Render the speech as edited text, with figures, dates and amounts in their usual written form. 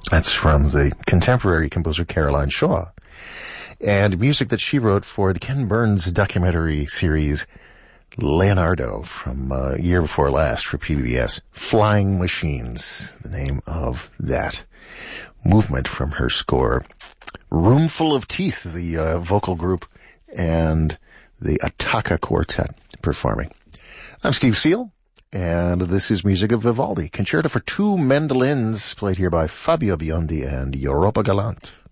That's from the contemporary composer Caroline Shaw. And music that she wrote for the Ken Burns documentary series Leonardo from year before last for PBS. Flying Machines, the name of that movement from her score. Roomful of Teeth, the vocal group, and the Attacca Quartet performing. I'm Steve Seal, and this is music of Vivaldi. Concerto for two mandolins, played here by Fabio Biondi and Europa Galante.